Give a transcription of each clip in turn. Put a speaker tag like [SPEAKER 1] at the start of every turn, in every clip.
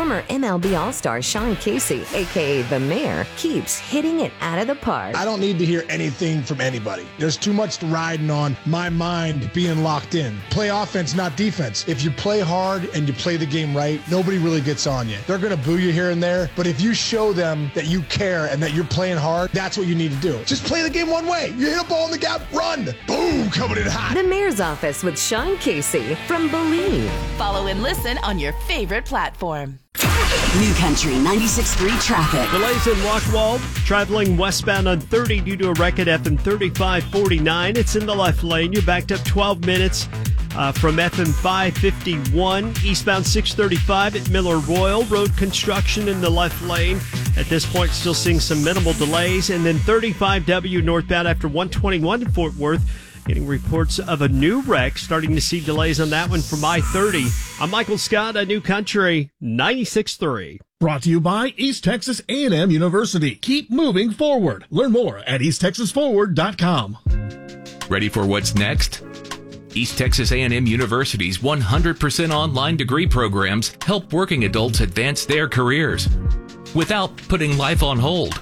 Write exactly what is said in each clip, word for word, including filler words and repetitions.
[SPEAKER 1] Former M L B All-Star Sean Casey, a k a. The Mayor, keeps hitting it out of the park.
[SPEAKER 2] I don't need to hear anything from anybody. There's too much riding on my mind being locked in. Play offense, not defense. If you play hard and you play the game right, nobody really gets on you. They're going to boo you here and there, but if you show them that you care and that you're playing hard, that's what you need to do. Just play the game one way. You hit a ball in the gap, run. Boom, coming in hot.
[SPEAKER 1] The Mayor's Office with Sean Casey from Believe.
[SPEAKER 3] Follow and listen on your favorite platform.
[SPEAKER 4] New Country ninety-six point three traffic.
[SPEAKER 5] Delays in Rockwall, traveling westbound on thirty due to a wreck at F M thirty-five forty-nine. It's in the left lane. You're backed up twelve minutes uh, from F M five fifty-one. Eastbound six thirty-five at Miller Royal. Road construction in the left lane. At this point, still seeing some minimal delays. And then thirty-five W northbound after one twenty-one in Fort Worth. Getting reports of a new wreck, starting to see delays on that one from I thirty. I'm Michael Scott at New Country ninety-six point three.
[SPEAKER 6] Brought to you by East Texas A and M University. Keep moving forward. Learn more at east texas forward dot com.
[SPEAKER 7] Ready for what's next? East Texas A and M University's one hundred percent online degree programs help working adults advance their careers without putting life on hold.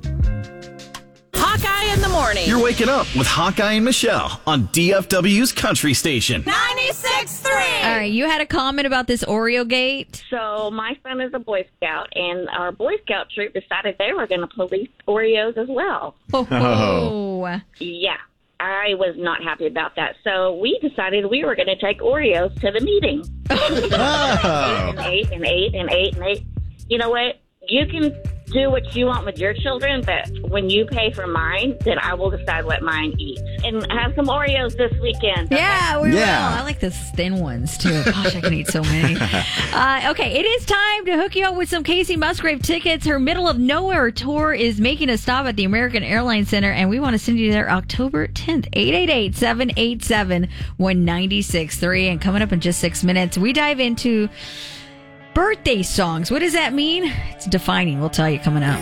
[SPEAKER 3] Hawkeye in the morning.
[SPEAKER 8] You're waking up with Hawkeye and Michelle on D F W's Country Station.
[SPEAKER 3] ninety-six point three.
[SPEAKER 9] All right, you had a comment about this Oreo gate.
[SPEAKER 10] So my son is a Boy Scout, and our Boy Scout troop decided they were going to police Oreos as well.
[SPEAKER 9] Oh. oh.
[SPEAKER 10] Yeah, I was not happy about that. So we decided we were going to take Oreos to the meeting.
[SPEAKER 8] Oh.
[SPEAKER 10] and eight and eight and eight and eight. You know what? You can do what you want with your children, but when you pay for mine, then I will decide what mine eats. And have some Oreos this weekend.
[SPEAKER 9] Yeah, we
[SPEAKER 8] Yeah.
[SPEAKER 9] will. I like the thin ones, too. Gosh, I can eat so many. Uh, okay, it is time to hook you up with some Casey Musgrave tickets. Her Middle of Nowhere tour is making a stop at the American Airlines Center, and we want to send you there October tenth. eight eight eight, seven eight seven, one nine six three. And coming up in just six minutes, we dive into birthday songs. What does that mean? It's defining. We'll tell you coming up.